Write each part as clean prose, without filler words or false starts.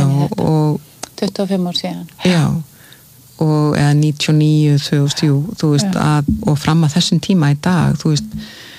og 25 ár síðan. Já, og eða 99, 2000, þú veist, og fram að þessum tíma í dag, þú veist,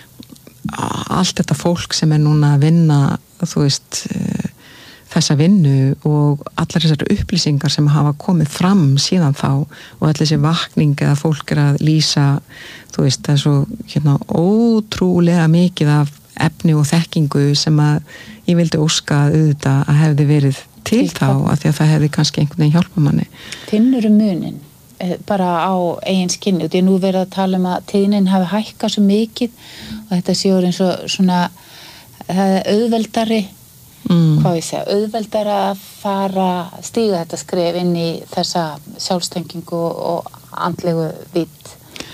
allt þetta fólk sem núna að vinna, þú veist, þessa vinnu og allar þessar upplýsingar sem hafa komið fram síðan þá og allir þessi vakning eða fólk að lýsa, þú veist, það svo ótrúlega mikið af efni og þekkingu sem að ég vildi óska auðvitað að hefði verið til þá, af því að það hefði kannski einhvern veginn hjálpa manni. Finnur munin bara á eigin skinni, og því nú verið að tala að tíðnin hafi hækkað svo mikið og þetta séur eins og svona auðveldari hvað ég segja, auðveldara að stíga þetta skref inn í þessa sjálfstengingu og andlegu vitt.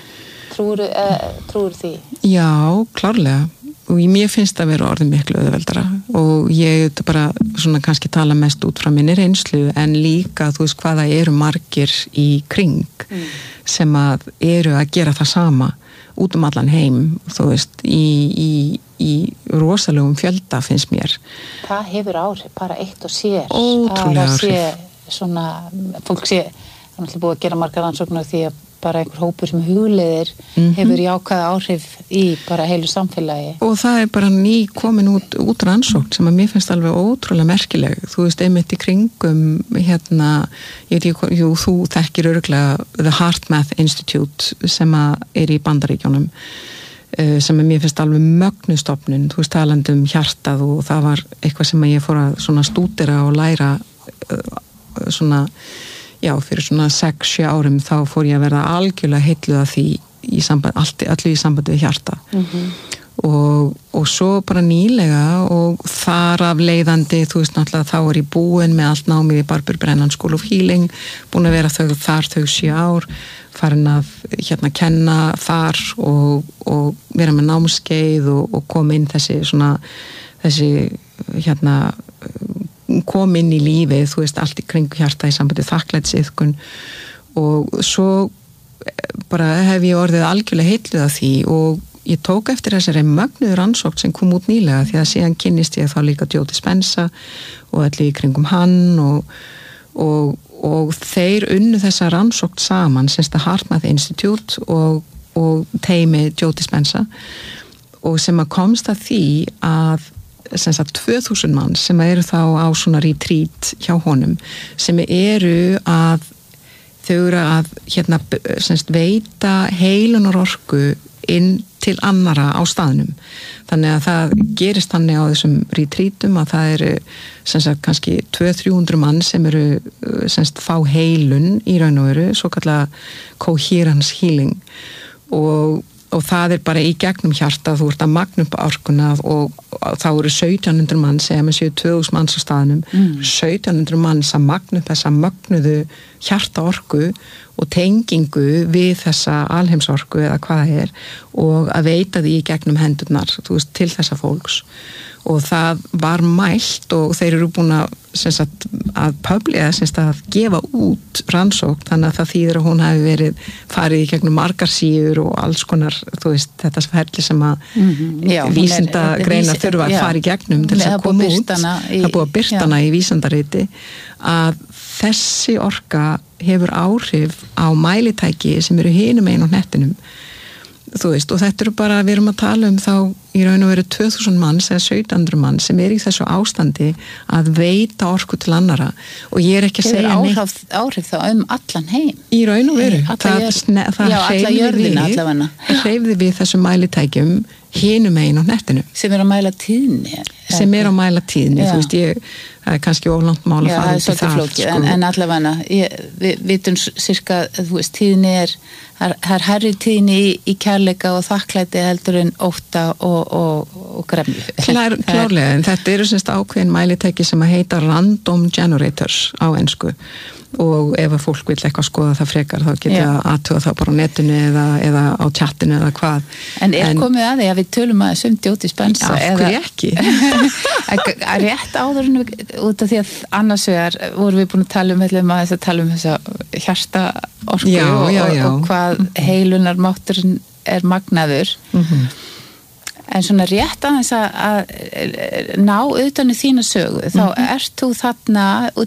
Trúir því? Já, klárlega. Og mér finnst að vera orðið miklu auðveldara og ég bara svona kannski tala mest út frá minni reynslu en líka, þú veist, hvaða eru margir í kring sem að eru að gera það sama út allan heim, þú veist, í rosalegum fjölda finnst mér. Það hefur áhrif, bara eitt og sér. Ótrúlega áhrif. Svona, fólk sé, það er náttúrulega búið að gera margar rannsóknir því að bara einhver hópur sem hugleiðir hefur jákvæða áhrif í bara heilu samfélagi. Og það er bara ný komin út rannsókn sem að mér finnst alveg ótrúlega merkileg. Þú veist, einmitt í kringum ég veit ekki, þú þekkir örugglega The HeartMath Institute sem að er í Bandaríkjunum sem að mér finnst alveg mögnustofnun, þú veist, talandi hjartað og það var eitthvað sem að ég fór að svona stúdera og læra svona fyrir svona 6-7 árum þá fór ég að verða algjörlega heilluð af því í sambandi við hjarta. Og svo bara nýlega og þar af leiðandi, þú veist náttúrulega þá er ég búin með allt námið í Barbara Brennan School of Healing, búin að vera þau 7 ár, farin að kenna þar og vera með námskeið og koma inn þessi kom inn í lífið, þú veist, allt í kringu hjarta í sambandi þakklætisiðkun og svo bara hef ég orðið algjörlega heilluð af því og ég tók eftir þessari mögnuðu rannsókn sem kom út nýlega því að síðan kynnist ég þá líka Joe Dispenza og allir í kringum hann og þeir unnu þessa rannsókn saman, semst að HeartMath Institute og teimi Joe Dispenza og sem að komst að því að 2000 mann sem eru þá á svona retreat hjá honum sem eru að þau eru að veita heilunar orku inn til annara á staðnum. Þannig að það gerist þannig á þessum retreatum að það eru kannski 200-300 mann sem eru fá heilun í raun og veru, svo kallar coherence healing og það er bara í gegnum hjarta, þú ert að magna upp orkuna og þá eru 1700 mann sem séu 2000 manns á staðnum 1700 manns að magna upp þessa mögnuðu hjarta orku og tengingu við þessa alheimsorku eða hvað það er og að veita því í gegnum hendurnar, þú veist, til þessa fólks og það var mælt og þeir eru búin að að gefa út rannsókn þannig að það þýðir að hún hafi verið farið í gegnum margar síður og alls konar, þú veist, þetta ferli sem að vísindagreina þurfa að fara í gegnum til þess að koma út það er búið að birta hana í vísindariti að þessi orka hefur áhrif á mælitæki sem eru hinum einu á hnettinum þú veist, og þetta eru bara, við erum að tala þá í raun og veru 2000 manns eða 1700 manns sem er í þessu ástandi að veita orku til annara og ég er ekki að segja neitt áhrif þá allan heim í raun og veru, það hreyfði við þessum mælitækjum hinum einu á nettinu sem er að mæla tíðni þú veist, það er kannski oflangt mál að fara út í það flókið, en allavega við vitum cirka, þú veist, tíðni er hærri tíðni í kærleika og þakklæti heldur en ótta og gremju. Klárlega, en þetta eru ákveðin mælitæki sem að heita random generators á ensku og ef að fólk vil eitthvað skoða það frekar þá geta aðtuga það bara á netinu eða á chatinu eða hvað. En komið að því að við tölum að Joe Dispenza af hverju ekki? Rétt áður út af því að annars vegar vorum við búin að tala um þessa hjarta orku og hvað heilunar mátturinn er magnaður en svona rétt aðeins að ná utan í þína sögu þá ert þú þarna